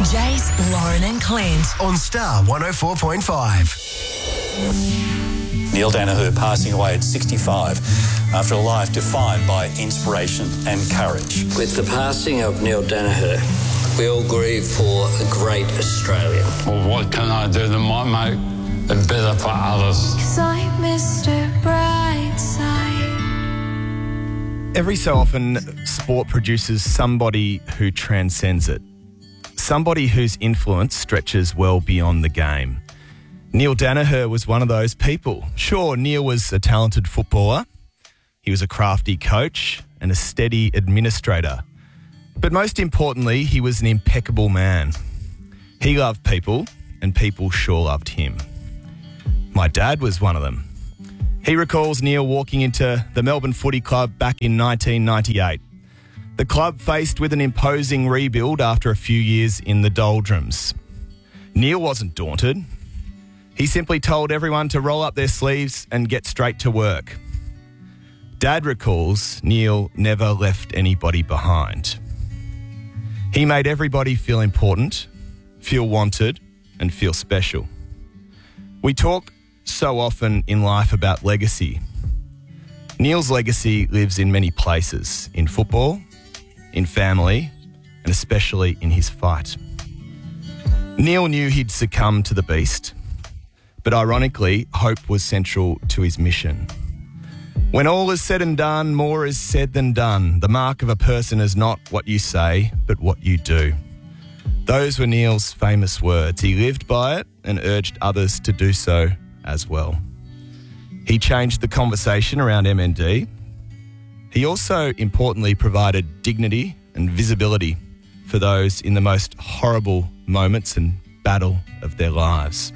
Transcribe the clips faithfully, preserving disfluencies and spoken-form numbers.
Jace, Lauren and Clint. On Star one oh four point five. Neil Danaher passing away at sixty-five after a life defined by inspiration and courage. With the passing of Neil Danaher, we all grieve for a great Australian. Well, what can I do that might make it better for others? 'Cause I'm Mister Brightside. Every so often, sport produces somebody who transcends it. Somebody whose influence stretches well beyond the game. Neil Danaher was one of those people. Sure, Neil was a talented footballer. He was a crafty coach and a steady administrator. But most importantly, he was an impeccable man. He loved people, and people sure loved him. My dad was one of them. He recalls Neil walking into the Melbourne Footy Club back in nineteen ninety-eight. The club faced with an imposing rebuild after a few years in the doldrums. Neil wasn't daunted. He simply told everyone to roll up their sleeves and get straight to work. Dad recalls Neil never left anybody behind. He made everybody feel important, feel wanted, and feel special. We talk so often in life about legacy. Neil's legacy lives in many places, in football, in family, and especially in his fight. Neil knew he'd succumb to the beast, but ironically, hope was central to his mission. When all is said and done, more is said than done. The mark of a person is not what you say, but what you do. Those were Neil's famous words. He lived by it and urged others to do so as well. He changed the conversation around M N D. He also, importantly, provided dignity and visibility for those in the most horrible moments and battle of their lives.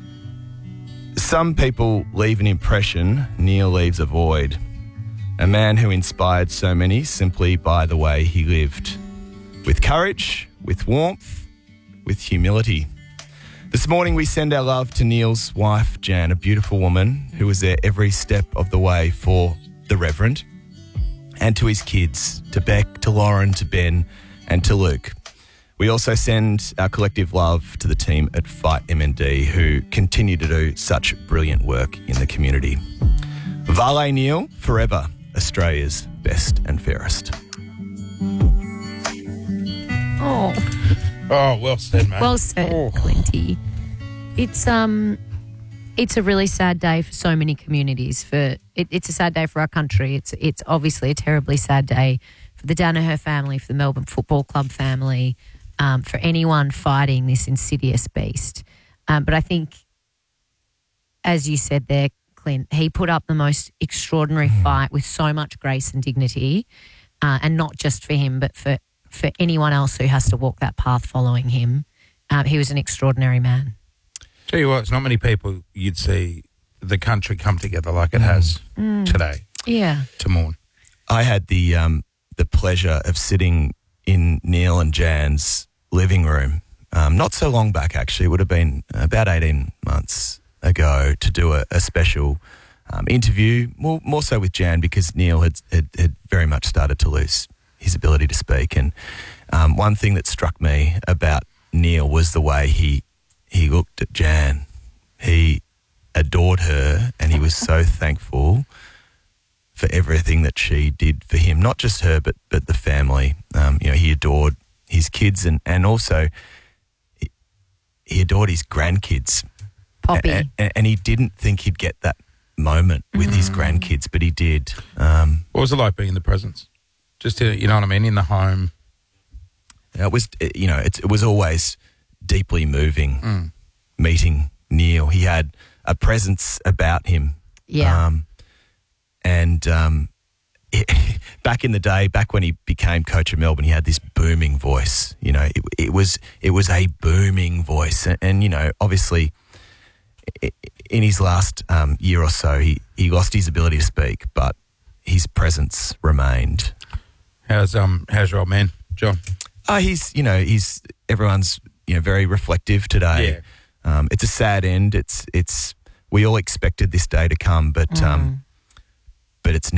Some people leave an impression, Neil leaves a void. A man who inspired so many simply by the way he lived. With courage, with warmth, with humility. This morning we send our love to Neil's wife, Jan, a beautiful woman who was there every step of the way for the Reverend, and to his kids, to Beck, to Lauren, to Ben, and to Luke. We also send our collective love to the team at Fight M N D who continue to do such brilliant work in the community. Vale Neil, forever Australia's best and fairest. Oh, Oh, well said, mate. well said, Oh. Clinty. It's um, it's a really sad day for so many communities. For it, it's a sad day for our country. It's it's obviously a terribly sad day for the Danaher family, for the Melbourne Football Club family. Um, for anyone fighting this insidious beast. Um, but I think, as you said there, Clint, he put up the most extraordinary fight with so much grace and dignity, uh, and not just for him, but for, for anyone else who has to walk that path following him. Um, he was an extraordinary man. Tell you what, it's not many people you'd see the country come together like it has Mm. today Yeah. to mourn. I had the um, the pleasure of sitting in Neil and Jan's living room um, not so long back, actually. It would have been about eighteen months ago to do a, a special um, interview, more, more so with Jan because Neil had, had, had very much started to lose his ability to speak. And um, one thing that struck me about Neil was the way he he looked at Jan. He adored her and he was so thankful for everything that she did for him, not just her, but but the family. Um, you know, he adored his kids and, and also he, he adored his grandkids. Poppy. And, and, and he didn't think he'd get that moment with mm. his grandkids, but he did. Um, What was it like being in the presence? Just, to, you know what I mean, in the home? It was, you know, it, it was always deeply moving Mm. meeting Neil. He had a presence about him. Yeah. Um, and um, it, back in the day, back when he became coach of Melbourne, he had this booming voice. You know, it, it was it was a booming voice, and, and you know, obviously, in his last um, year or so, he he lost his ability to speak, but his presence remained. How's um how's your old man, John? Oh, he's you know he's everyone's you know very reflective today. Yeah. Um, it's a sad end. It's it's we all expected this day to come, but Mm. um, but it's never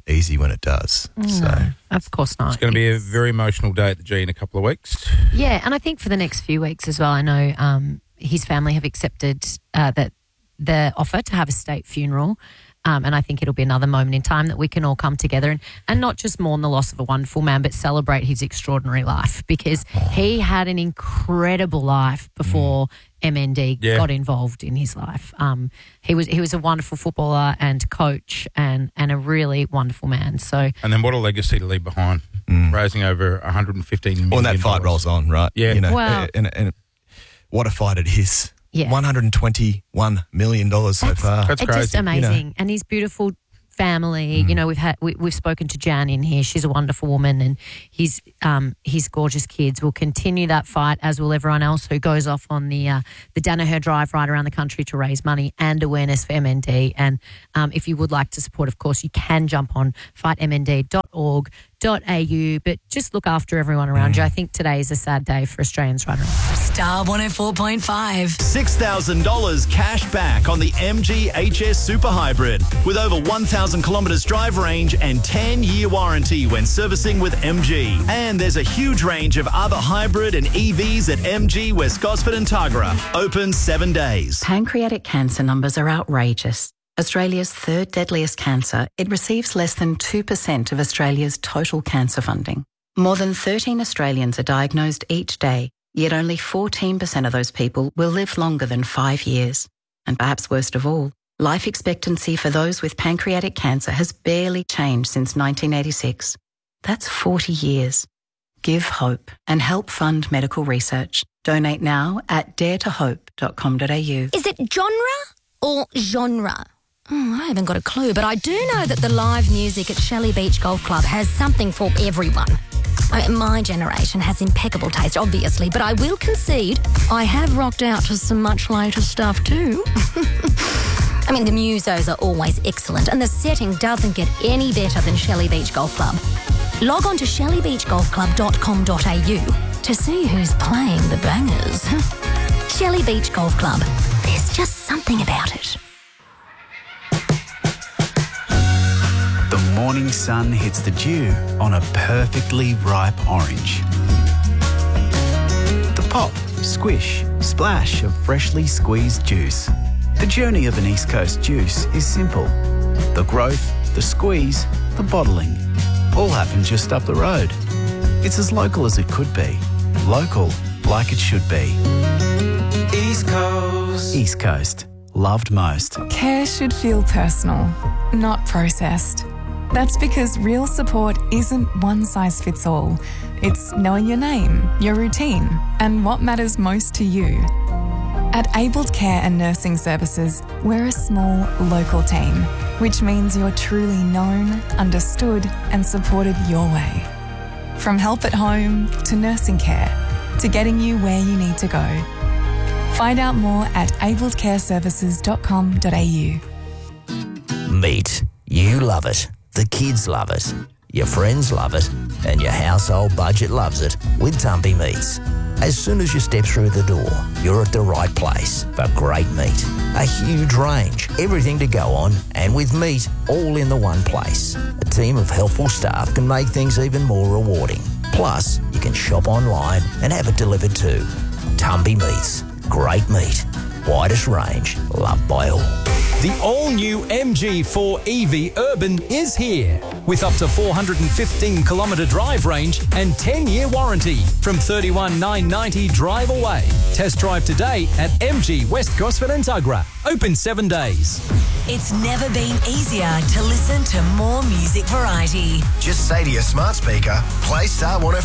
easy when it does. So Of course not. It's going to be a It's- very emotional day at the G in a couple of weeks. Yeah, and I think for the next few weeks as well, I know um, his family have accepted uh, that the offer to have a state funeral. Um, and I think it'll be another moment in time that we can all come together and, and not just mourn the loss of a wonderful man, but celebrate his extraordinary life, because he had an incredible life before M N D Yeah. got involved in his life. Um, he was he was a wonderful footballer and coach and, and a really wonderful man. So And then what a legacy to leave behind, raising over one hundred fifteen million Well, and that fight dollars. rolls on, right? Yeah. You know, Wow. and, and what a fight it is. Yeah. one hundred twenty-one million dollars so far. That's it's just crazy. amazing. And his beautiful family, you know, we've had we, we've spoken to Jan in here. She's a wonderful woman, and his um his gorgeous kids will continue that fight, as will everyone else who goes off on the uh, the Danaher Drive right around the country to raise money and awareness for M N D. And um, if you would like to support, of course, you can jump on fight m n d dot org dot a u. But just look after everyone around you. I think today is a sad day for Australians right now. Star one oh four point five. six thousand dollars cash back on the M G H S Super Hybrid with over one thousand kilometres drive range and ten year warranty when servicing with M G. And there's a huge range of other hybrid and E Vs at M G West Gosford and Tuggerah. Open seven days. Pancreatic cancer numbers are outrageous. Australia's third deadliest cancer, it receives less than two percent of Australia's total cancer funding. More than thirteen Australians are diagnosed each day, yet only fourteen percent of those people will live longer than five years. And perhaps worst of all, life expectancy for those with pancreatic cancer has barely changed since nineteen eighty-six. That's forty years. Give hope and help fund medical research. Donate now at dare to hope dot com dot a u. Is it genre or genre? Oh, I haven't got a clue, but I do know that the live music at Shelley Beach Golf Club has something for everyone. I mean, my generation has impeccable taste, obviously, but I will concede I have rocked out to some much later stuff too. I mean, the musos are always excellent, and the setting doesn't get any better than Shelley Beach Golf Club. Log on to shelley beach golf club dot com dot a u to see who's playing the bangers. Shelley Beach Golf Club. There's just something about it. The morning sun hits the dew on a perfectly ripe orange. The pop, squish, splash of freshly squeezed juice. The journey of an East Coast juice is simple. The growth, the squeeze, the bottling, all happen just up the road. It's as local as it could be. Local, like it should be. East Coast. East Coast. Loved most. Care should feel personal, not processed. That's because real support isn't one size fits all. It's knowing your name, your routine, and what matters most to you. At Abled Care and Nursing Services, we're a small, local team, which means you're truly known, understood, and supported your way. From help at home to nursing care to getting you where you need to go. Find out more at abled care services dot com dot a u. Meat. You love it. The kids love it. Your friends love it. And your household budget loves it with Tumpy Meats. As soon as you step through the door, you're at the right place for great meat. A huge range, everything to go on, and with meat all in the one place. A team of helpful staff can make things even more rewarding. Plus, you can shop online and have it delivered too. Tumpy Meats. Great meat. Widest range. Loved by all. The all-new M G four E V Urban is here with up to four hundred fifteen kilometre drive range and ten year warranty from thirty-one thousand nine hundred ninety drive away. Test drive today at M G West Gosford and Tuggerah. Open seven days. It's never been easier to listen to more music variety. Just say to your smart speaker, play Star one oh four.